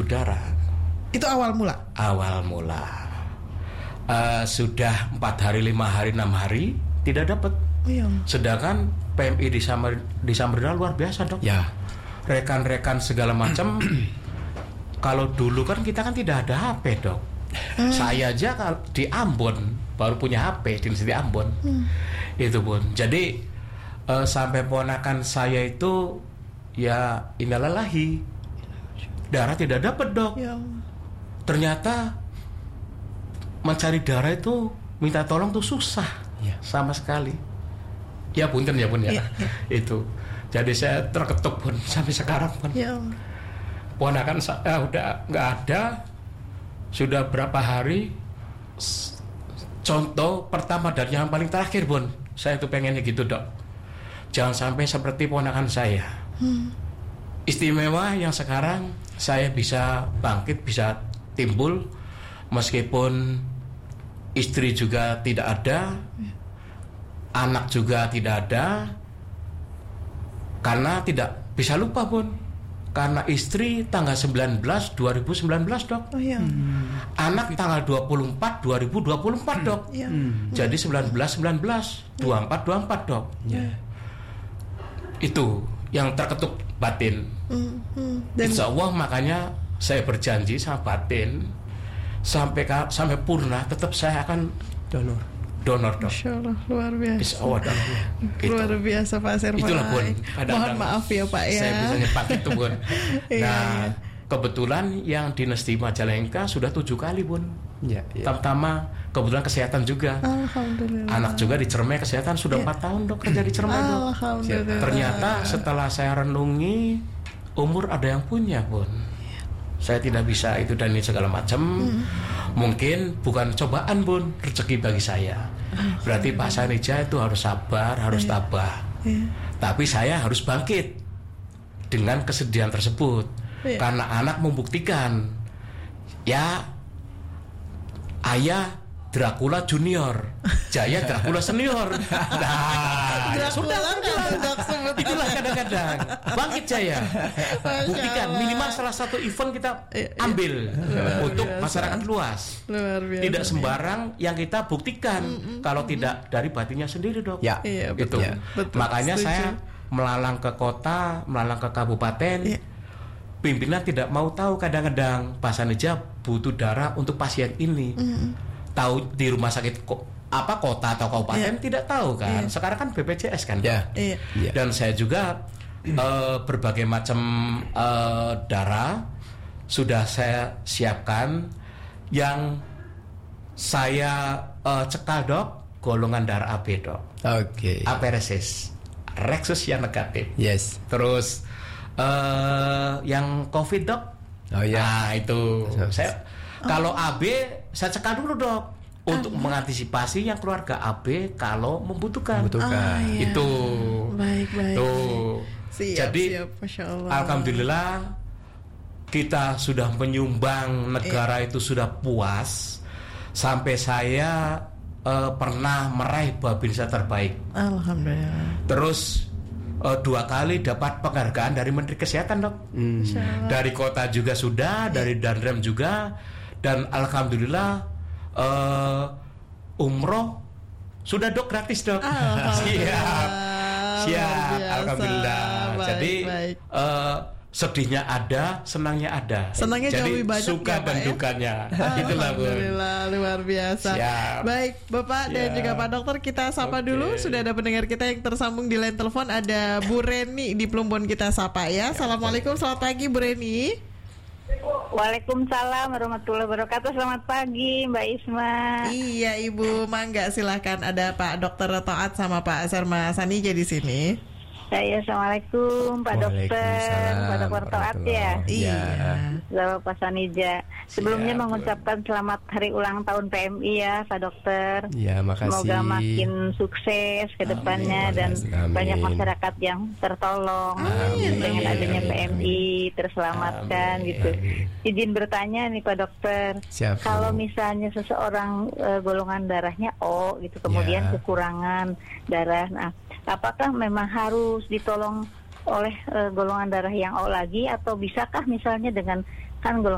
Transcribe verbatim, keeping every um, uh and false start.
darah. Itu awal mula? Awal mula. Uh, sudah empat hari, lima hari, enam hari tidak dapat. Oh, iya. Sedangkan P M I di Samar, di Samarinda luar biasa, Dok. Ya. Rekan-rekan segala macam. Kalau dulu kan kita kan tidak ada H P, Dok. Hmm. Saya aja di Ambon baru punya H P di Ambon. Hmm. Itu pun. Jadi uh, sampai ponakan saya itu ya innalillahi, darah tidak dapat, Dok. Ya. Ternyata mencari darah itu minta tolong tuh susah, ya. Sama sekali. Ya punten ya pun ya, ya, ya. Itu. Jadi saya terketuk pun sampai sekarang pun. Ya. Ponakan saya udah nggak ada. Sudah berapa hari. Contoh pertama dan yang paling terakhir pun, saya tuh pengennya gitu, Dok. Jangan sampai seperti ponakan saya. Hmm. Istimewa yang sekarang saya bisa bangkit, bisa timbul, meskipun istri juga tidak ada, ya. Anak juga tidak ada, karena tidak bisa lupa pun. Karena istri tanggal sembilan belas dua ribu sembilan belas, Dok. Oh, ya. hmm. Anak tanggal dua puluh empat dua ribu dua puluh empat, Dok. Ya. Hmm. Jadi sembilan belas sembilan belas, dua puluh empat dua puluh empat, Dok. Ya. Itu yang terketuk batin. Hmm. Hmm. Dan insya Allah makanya saya berjanji sama batin, sampai sampai purna tetap saya akan donor. Donor, Dok. Masya Allah, luar biasa. Insya Allah, Dok. Luar biasa, Pak Sermai. Itulah, Bun. Mohon maaf ya, Pak ya. Saya bisa nyepak itu, Bun. Nah, kebetulan yang Dinasti Majalengka sudah tujuh kali, Bun. Ya, ya. Pertama, kebetulan kesehatan juga. Alhamdulillah. Anak juga di Cermai kesehatan sudah empat ya. tahun, Dok, kerja di Cermai, Dok. Alhamdulillah. Ternyata setelah saya renungi, umur ada yang punya, Bun. Saya tidak bisa itu dan ini segala macam. Hmm. Mungkin bukan cobaan, Bun, rezeki bagi saya. Berarti Pak Sanija itu harus sabar, harus yeah. tabah. Yeah. Tapi saya harus bangkit dengan kesedihan tersebut. Yeah. Karena anak membuktikan, ya ayah Dracula Junior, Jaya Dracula Senior. Nah, ya sudah, itulah kadang-kadang bangkit Jaya. Buktikan minimal salah satu event kita ambil luar untuk biasa. Masyarakat luas. Luar biasa. Tidak sembarang yang kita buktikan mm-hmm. kalau tidak dari batinnya sendiri, Dok. Ya, iya, betul. Itu. Ya. Betul. Makanya setuju. Saya melalang ke kota, melalang ke kabupaten. Ya. Pimpinan tidak mau tahu kadang-kadang Pak Sanija butuh darah untuk pasien ini. Mm-hmm. Tahu di rumah sakit kok apa kota atau kabupaten yeah. tidak tahu kan. Yeah. Sekarang kan B P J S kan. Yeah. Yeah. Yeah. Dan saya juga uh, berbagai macam uh, darah sudah saya siapkan. Yang saya uh, cekal, Dok, golongan darah A B, Dok. Oke. Okay. Aperesis, Rexus yang negatif. Yes. Terus uh, yang COVID, Dok. Oh iya. Nah itu so, saya oh. kalau A B saya cekal dulu, Dok, untuk ah, mengantisipasi yang keluarga A B kalau membutuhkan. Membutuhkan. Oh, iya. Itu. Baik, baik. Tuh. Siap, jadi, siap, Masya Allah. Alhamdulillah kita sudah menyumbang, negara eh. itu sudah puas. Sampai saya uh, pernah meraih Babinsa terbaik. Alhamdulillah. Terus uh, dua kali dapat penghargaan dari Menteri Kesehatan, Dok. Hmm. Dari kota juga sudah, eh. dari Danrem juga. Dan alhamdulillah uh, umroh sudah, Dok, gratis, Dok. Siap, siap, alhamdulillah. Baik, Jadi baik. Uh, sedihnya ada, senangnya ada. Senangnya jadi jauh lebih banyak, suka ya, dan ya? Dukanya. Itulah, Bu. Alhamdulillah, luar biasa. Siap. Baik, Bapak Siap. Dan juga Pak Dokter, kita sapa okay. dulu. Sudah ada pendengar kita yang tersambung di line telepon. Ada Bu Reni di Plumbon, kita sapa ya. Assalamualaikum, selamat pagi, Bu Reni. Waalaikumsalam warahmatullahi wabarakatuh. Selamat pagi, Mbak Isma. Iya, Ibu, mangga silahkan. Ada Pak Dokter Toat sama Pak Serma Sanija di sini. Saya Assalamualaikum Pak Dokter, Pak Dokter Toat ya. Iya. Sama Pak Sanija. Sebelumnya Siap, mengucapkan selamat hari ulang tahun P M I ya, Pak Dokter. Ya, makasih. Semoga makin sukses ke depannya dan amin. Banyak masyarakat yang tertolong amin. Dengan amin. Adanya P M I terselamatkan amin. Gitu. Izin bertanya nih Pak Dokter. Siap, kalau misalnya seseorang e, golongan darahnya O gitu, kemudian ya. Kekurangan darah, nah apakah memang harus ditolong oleh e, golongan darah yang O lagi, atau bisakah misalnya dengan kan golongan